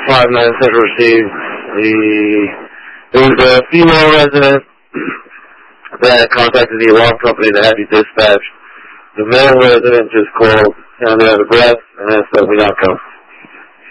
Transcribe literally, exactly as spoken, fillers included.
five nine Central received. The, there was a female resident that contacted the alarm company that had you dispatched. The male resident just called, sounded out of breath, and asked that we not come.